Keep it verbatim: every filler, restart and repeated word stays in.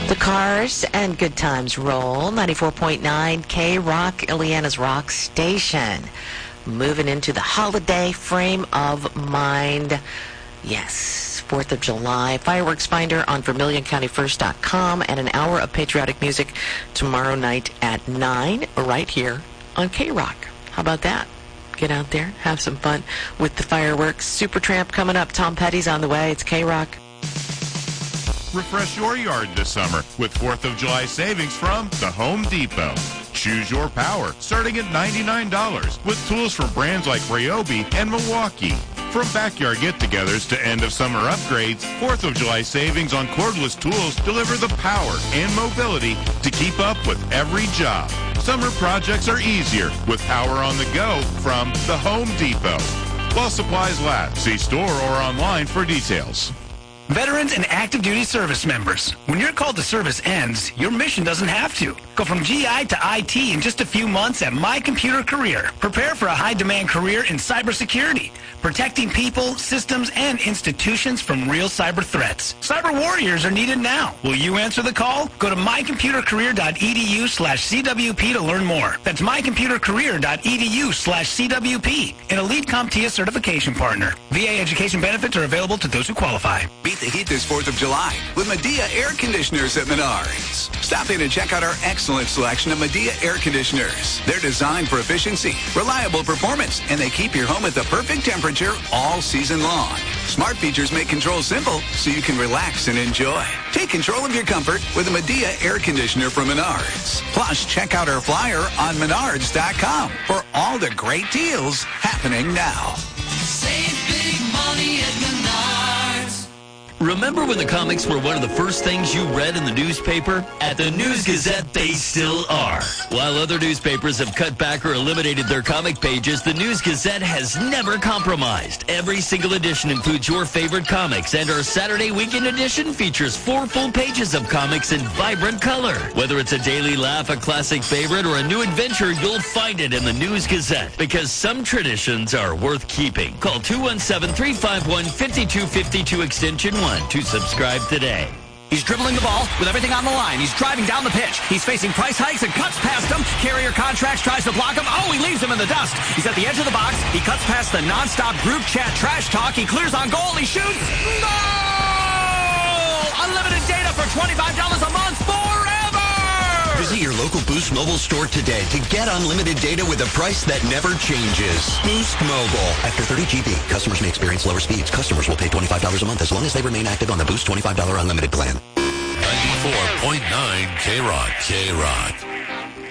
The Cars and Good Times roll. ninety-four point nine K-Rock, Ileana's Rock Station. Moving into the holiday frame of mind. Yes, fourth of July. Fireworks finder on Vermilion County First dot com and an hour of patriotic music tomorrow night at nine right here on K-Rock. How about that? Get out there, have some fun with the fireworks. Supertramp coming up. Tom Petty's on the way. It's K-Rock. Refresh your yard this summer with fourth of July savings from the Home Depot. Choose your power starting at ninety-nine dollars with tools from brands like Ryobi and Milwaukee. From backyard get-togethers to end-of-summer upgrades, fourth of July savings on cordless tools deliver the power and mobility to keep up with every job. Summer projects are easier with power on the go from the Home Depot. While supplies last, see store or online for details. Veterans and active duty service members, when your call to service ends, your mission doesn't have to. Go from G I to I T in just a few months at My Computer Career. Prepare for a high-demand career in cybersecurity, protecting people, systems, and institutions from real cyber threats. Cyber warriors are needed now. Will you answer the call? Go to my computer career dot e d u slash C W P to learn more. That's my computer career dot e d u slash C W P, an elite CompTIA certification partner. V A education benefits are available to those who qualify. Beat the heat this fourth of July with Medea Air Conditioners at Menards. Stop in and check out our excellent selection of Medea Air Conditioners. They're designed for efficiency, reliable performance, and they keep your home at the perfect temperature all season long. Smart features make control simple so you can relax and enjoy. Take control of your comfort with a Medea Air Conditioner from Menards. Plus, check out our flyer on menards dot com for all the great deals happening now. Save big money at Menards. Remember when the comics were one of the first things you read in the newspaper? At the News Gazette, they still are. While other newspapers have cut back or eliminated their comic pages, the News Gazette has never compromised. Every single edition includes your favorite comics, and our Saturday weekend edition features four full pages of comics in vibrant color. Whether it's a daily laugh, a classic favorite, or a new adventure, you'll find it in the News Gazette, because some traditions are worth keeping. Call two one seven, three five one, five two five two extension one to subscribe today. He's dribbling the ball with everything on the line. He's driving down the pitch. He's facing price hikes and cuts past him. Carrier Contracts tries to block him. Oh, he leaves him in the dust. He's at the edge of the box. He cuts past the nonstop group chat trash talk. He clears on goal. He shoots. Goal! Unlimited data for twenty-five dollars a month forever! Visit your local Boost Mobile store today to get unlimited data with a price that never changes. Boost Mobile. After thirty G B, customers may experience lower speeds. Customers will pay twenty-five dollars a month as long as they remain active on the Boost twenty-five dollars unlimited plan. ninety-four point nine K-Rock. K-Rock.